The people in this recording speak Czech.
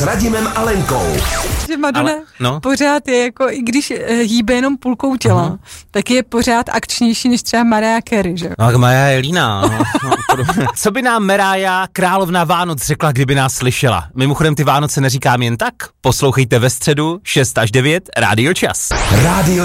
Radimem a Lenkou. Že Madonna pořád je jako, i když hýbe jenom půlkou těla, tak je pořád akčnější než třeba Mariah Carey, že? No, tak Maja je líná. Co by nám Mariah, královna Vánoc, řekla, kdyby nás slyšela? Mimochodem ty Vánoce neříkám jen tak. Poslouchejte ve středu 6 až 9 Rádio Čas.